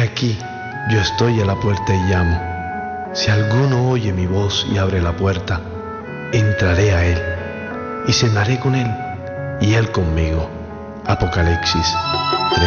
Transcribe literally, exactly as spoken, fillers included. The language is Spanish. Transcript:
aquí yo estoy a la puerta y llamo. Si alguno oye mi voz y abre la puerta, entraré a él y cenaré con él y él conmigo. Apocalipsis tres.